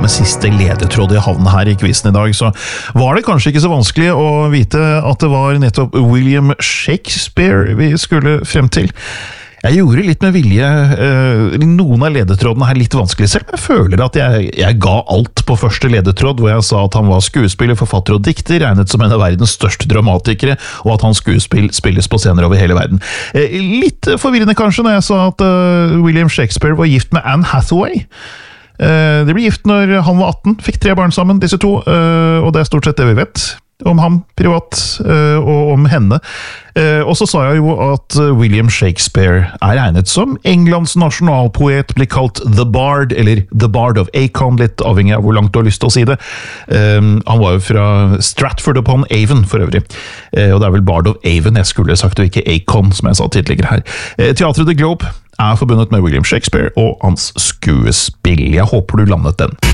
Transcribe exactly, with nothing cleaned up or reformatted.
med siste ledetråd i havn her i quizen i dag, så var det kanskje ikke så vanskelig å vite at det var nettopp William Shakespeare vi skulle frem til. Jeg gjorde litt med vilje uh, noen av ledetrådene her litt vanskelig selv, men jeg føler at jeg, jeg ga alt på første ledetråd, hvor jeg sa at han var skuespiller, forfatter og dikter, regnet som en av verdens største dramatikere, og at hans skuespill spilles på scener over hele verden. Uh, litt forvirrende kanskje når jeg sa at uh, William Shakespeare var gift med Anne Hathaway. Uh, de ble gift når han var atten, fikk tre barn sammen, disse to, uh, og det er stort sett det vi vet om ham privat uh, og om henne. Uh, og så sa jeg jo at William Shakespeare er regnet som Englands nasjonalpoet, blir kalt The Bard, eller The Bard of Acon, litt avhengig av hvor langt du har lyst til å si det. Um, han var jo fra Stratford upon Avon for øvrig, uh, og det er vel Bard of Avon jeg skulle sagt, og ikke Acon, som jeg sa tidligere her. Uh, Teatret The Globe er forbundet med William Shakespeare og hans skuespill. Jeg håper du landet den.